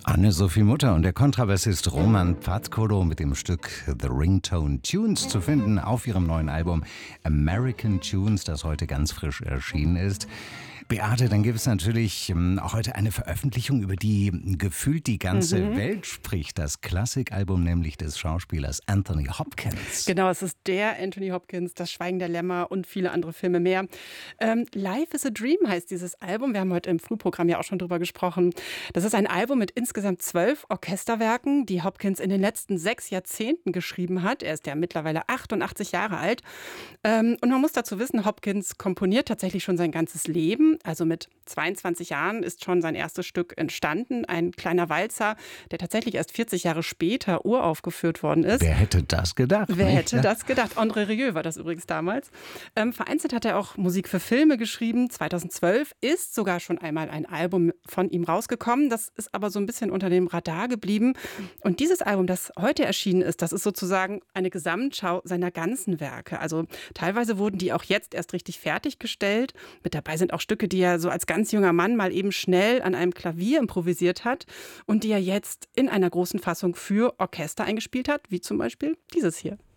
Anne-Sophie Mutter und der Kontrabassist Roman Pfadkodo mit dem Stück The Ringtone Tunes zu finden auf ihrem neuen Album American Tunes, das heute ganz frisch erschienen ist. Beate, dann gibt es natürlich heute eine Veröffentlichung, über die gefühlt die ganze Welt spricht. Das Klassikalbum nämlich des Schauspielers Anthony Hopkins. Genau, es ist der Anthony Hopkins, Das Schweigen der Lämmer und viele andere Filme mehr. Life is a Dream heißt dieses Album. Wir haben heute im Frühprogramm ja auch schon drüber gesprochen. Das ist ein Album mit insgesamt 12 Orchesterwerken, die Hopkins in den letzten 6 Jahrzehnten geschrieben hat. Er ist ja mittlerweile 88 Jahre alt. Und man muss dazu wissen, Hopkins komponiert tatsächlich schon sein ganzes Leben. Also mit 22 Jahren ist schon sein erstes Stück entstanden. Ein kleiner Walzer, der tatsächlich erst 40 Jahre später uraufgeführt worden ist. Wer hätte das gedacht? Wer hätte das gedacht? André Rieu war das übrigens damals. Vereinzelt hat er auch Musik für Filme geschrieben. 2012 ist sogar schon einmal ein Album von ihm rausgekommen. Das ist aber so ein bisschen unter dem Radar geblieben. Und dieses Album, das heute erschienen ist, das ist sozusagen eine Gesamtschau seiner ganzen Werke. Also teilweise wurden die auch jetzt erst richtig fertiggestellt. Mit dabei sind auch Stücke, die er so als ganz junger Mann mal eben schnell an einem Klavier improvisiert hat und die er jetzt in einer großen Fassung für Orchester eingespielt hat, wie zum Beispiel dieses hier.